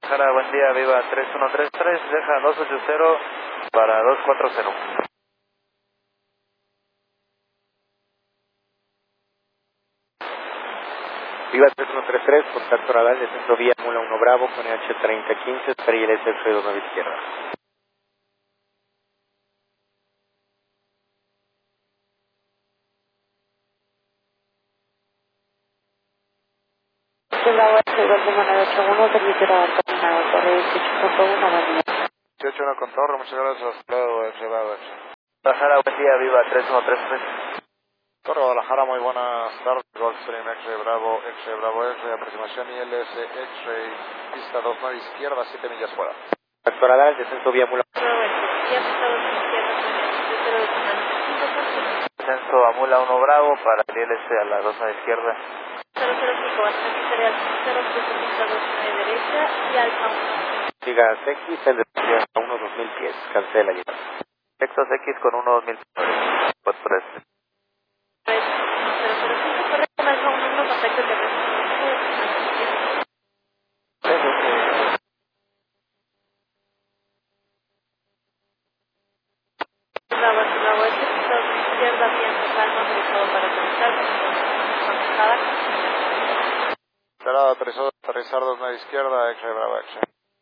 Guadalajara, buen día, viva 3133, deja 280 para 240. Viva 3133, contacto radar, descenso vía Mula 1 Bravo con EH3015, Periles F2 izquierda. Bravo, igual como 981, servicio de terminado, torre 18.1, buen día. 18 con torre, muchas gracias. Bravo. Guadalajara, buen día, viva 3133. Torre Guadalajara, muy buenas tardes. Gulfstream X-Ray Bravo, X-Ray, aproximación ILS X-Ray, pista 29 izquierda, 7 millas fuera. Contacto radar, descenso vía Mula. Descenso a Mula 1 Bravo para el ILS a la 2 a la izquierda. 005, bastante serial 0.2 derecha y alfa 1. Siga X, el descenso a 1 2000 pies, cancela ya. Texas X con 1 2000. Pues 3. 005, correcto, alfa 1, contacto de Bravo, izquierda, bien, calma, autorizado para conectar, Esperado, aterrizar 29 izquierda, X-Ray Bravo, X-Ray.